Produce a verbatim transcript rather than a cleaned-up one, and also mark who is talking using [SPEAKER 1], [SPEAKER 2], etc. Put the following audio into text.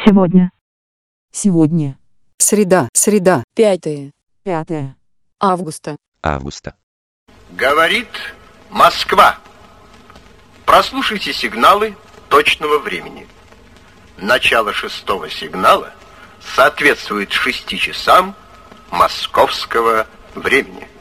[SPEAKER 1] Сегодня.
[SPEAKER 2] Сегодня.
[SPEAKER 3] Среда, среда.
[SPEAKER 4] Пятое.
[SPEAKER 2] Пятое.
[SPEAKER 4] Августа.
[SPEAKER 5] Августа.
[SPEAKER 6] Говорит Москва. Прослушайте сигналы точного времени. Начало шестого сигнала соответствует шести часам московского времени.